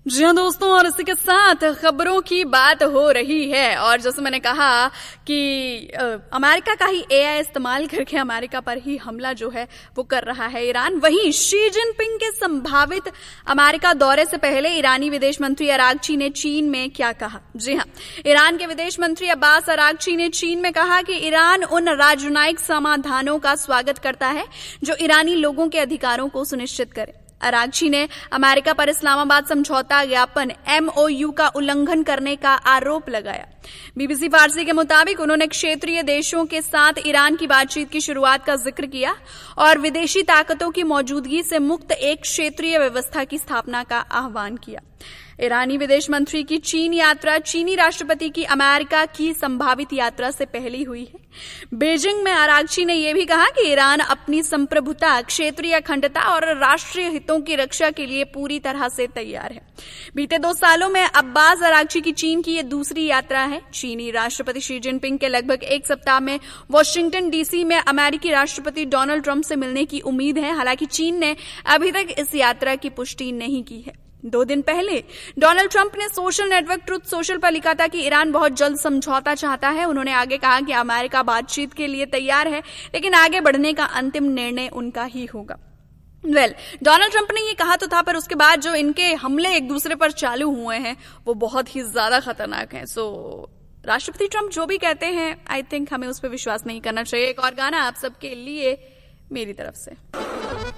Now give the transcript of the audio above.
जी हाँ दोस्तों, और इसी के साथ खबरों की बात हो रही है। और जैसे मैंने कहा कि अमेरिका का ही एआई इस्तेमाल करके अमेरिका पर ही हमला जो है वो कर रहा है ईरान। वहीं शी जिनपिंग के संभावित अमेरिका दौरे से पहले ईरानी विदेश मंत्री अरागची ने चीन में क्या कहा। जी हाँ, ईरान के विदेश मंत्री अब्बास अरागची ने चीन में कहा कि ईरान उन राजनयिक समाधानों का स्वागत करता है जो ईरानी लोगों के अधिकारों को सुनिश्चित करें। अरागची ने अमेरिका पर इस्लामाबाद समझौता ज्ञापन MOU का उल्लंघन करने का आरोप लगाया। BBC फारसी के मुताबिक उन्होंने क्षेत्रीय देशों के साथ ईरान की बातचीत की शुरुआत का जिक्र किया और विदेशी ताकतों की मौजूदगी से मुक्त एक क्षेत्रीय व्यवस्था की स्थापना का आह्वान किया। ईरानी विदेश मंत्री की चीन यात्रा चीनी राष्ट्रपति की अमेरिका की संभावित यात्रा से पहले हुई है। बीजिंग में अरागची ने यह भी कहा कि ईरान अपनी संप्रभुता, क्षेत्रीय अखंडता और राष्ट्रीय हितों की रक्षा के लिए पूरी तरह से तैयार है। बीते 2 सालों में अब्बास अरागची की चीन की यह दूसरी यात्रा है। चीनी राष्ट्रपति शी जिनपिंग के लगभग 1 सप्ताह में वॉशिंगटन DC में अमेरिकी राष्ट्रपति डोनाल्ड ट्रंप से मिलने की उम्मीद है। हालांकि चीन ने अभी तक इस यात्रा की पुष्टि नहीं की है। 2 दिन पहले डोनाल्ड ट्रंप ने सोशल नेटवर्क ट्रुथ सोशल पर लिखा था कि ईरान बहुत जल्द समझौता चाहता है। उन्होंने आगे कहा कि अमेरिका बातचीत के लिए तैयार है, लेकिन आगे बढ़ने का अंतिम निर्णय उनका ही होगा। डोनाल्ड ट्रंप ने ये कहा तो था, पर उसके बाद जो इनके हमले एक दूसरे पर चालू हुए हैं वो बहुत ही ज्यादा खतरनाक हैं। राष्ट्रपति ट्रंप जो भी कहते हैं, आई थिंक हमें उस पर विश्वास नहीं करना चाहिए। एक और गाना आप सबके लिए मेरी तरफ से।